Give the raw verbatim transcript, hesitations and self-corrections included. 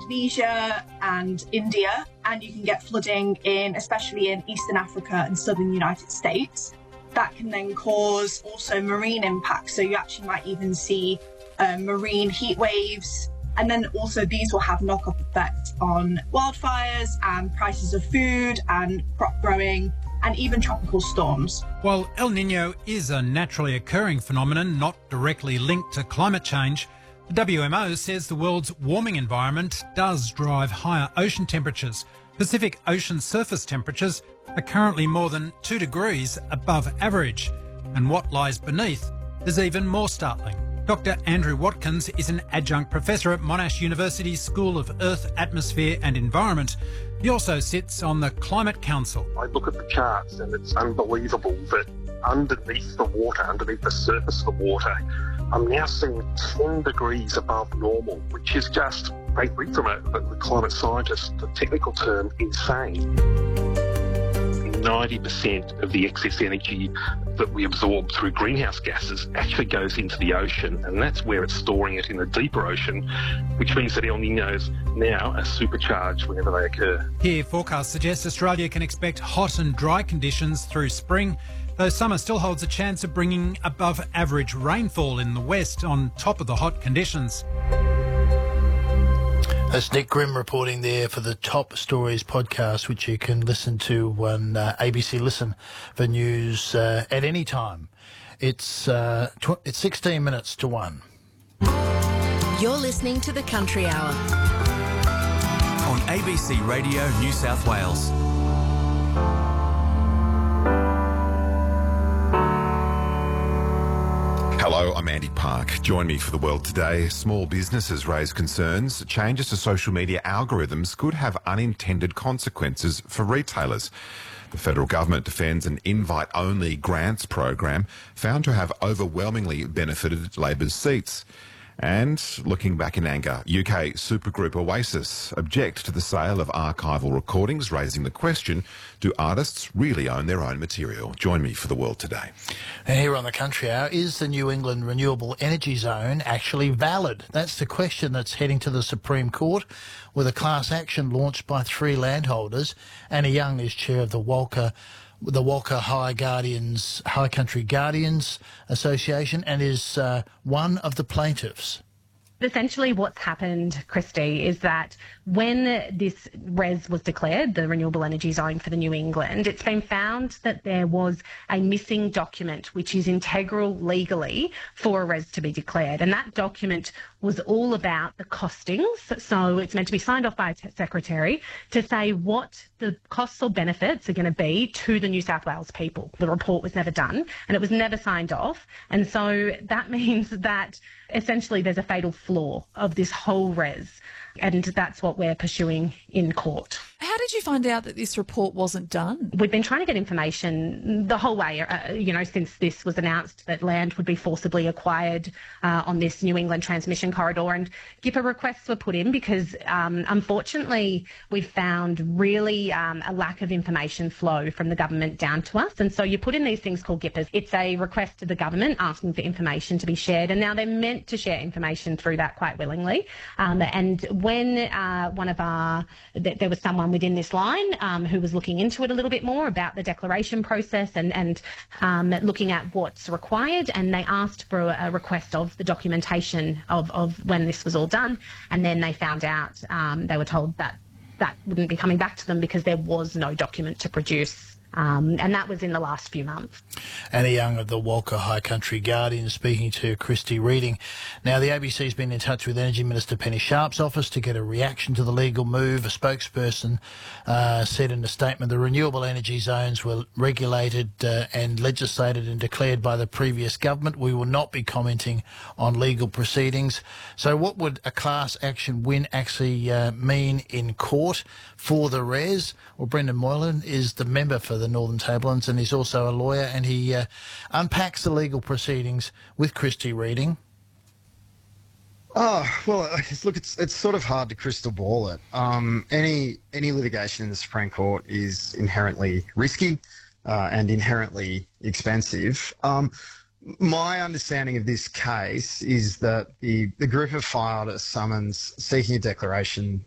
Indonesia and India, and you can get flooding in, especially in Eastern Africa and Southern United States. That can then cause also marine impacts. So you actually might even see uh, marine heat waves. And then also these will have knock-up effects on wildfires and prices of food and crop growing and even tropical storms. While El Niño is a naturally occurring phenomenon not directly linked to climate change, the W M O says the world's warming environment does drive higher ocean temperatures. Pacific Ocean surface temperatures are currently more than two degrees above average, and what lies beneath is even more startling. Doctor Andrew Watkins is an adjunct professor at Monash University's School of Earth, Atmosphere and Environment. He also sits on the Climate Council. I look at the charts and it's unbelievable that underneath the water, underneath the surface of the water, I'm now seeing ten degrees above normal, which is just, frankly, from a, a climate scientist, the technical term, insane. ninety percent of the excess energy that we absorb through greenhouse gases actually goes into the ocean, and that's where it's storing it in the deeper ocean, which means that El Niños now are supercharged whenever they occur. Here, forecasts suggest Australia can expect hot and dry conditions through spring, though summer still holds a chance of bringing above average rainfall in the west on top of the hot conditions. That's Nick Grimm reporting there for the Top Stories podcast, which you can listen to on uh, A B C Listen for news uh, at any time. It's uh, tw- it's sixteen minutes to one. You're listening to the Country Hour on A B C Radio New South Wales. Hello, I'm Andy Park. Join me for The World Today. Small businesses raise concerns. Changes to social media algorithms could have unintended consequences for retailers. The federal government defends an invite-only grants program found to have overwhelmingly benefited Labor's seats. And looking back in anger, U K supergroup Oasis object to the sale of archival recordings, raising the question, do artists really own their own material? Join me for The World Today. And here on the Country Hour, is the New England Renewable Energy Zone actually valid? That's the question that's heading to the Supreme Court, with a class action launched by three landholders. Anna Young is chair of the Walker the Walker High Guardians, High Country Guardians Association, and is uh, one of the plaintiffs. Essentially what's happened, Christy, is that when this R E Z was declared, the Renewable Energy Zone for the New England, it's been found that there was a missing document which is integral legally for a R E Z to be declared. And that document was all about the costings. So it's meant to be signed off by a t- secretary to say what the costs or benefits are going to be to the New South Wales people. The report was never done and it was never signed off. And so that means that essentially there's a fatal flaw of this whole R E Z. And that's what we're pursuing in court. How did you find out that this report wasn't done? We've been trying to get information the whole way, uh, you know, since this was announced that land would be forcibly acquired uh, on this New England transmission corridor. And G I P A requests were put in because, um, unfortunately, we've found really um, a lack of information flow from the government down to us. And so you put in these things called G I P As. It's a request to the government asking for information to be shared. And now they're meant to share information through that quite willingly. Um, and when uh, one of our, th- there was someone within this line um, who was looking into it a little bit more about the declaration process and, and um, looking at what's required, and they asked for a, a request of the documentation of, of when this was all done, and then they found out, um, they were told that that wouldn't be coming back to them because there was no document to produce. Um, and that was in the last few months. Anna Young of the Walker High Country Guardian speaking to Christy Reading. Now, the A B C's been in touch with Energy Minister Penny Sharp's office to get a reaction to the legal move. A spokesperson uh, said in a statement the renewable energy zones were regulated uh, and legislated and declared by the previous government. We will not be commenting on legal proceedings. So what would a class action win actually uh, mean in court for the R E Z? Well, Brendan Moylan is the member for the Northern Tablelands, and he's also a lawyer, and he uh, unpacks the legal proceedings with Christy Reading. Oh, well, look, it's it's sort of hard to crystal ball it. Um, any any litigation in the Supreme Court is inherently risky uh, and inherently expensive. Um, my understanding of this case is that the, the group have filed a summons seeking a declaration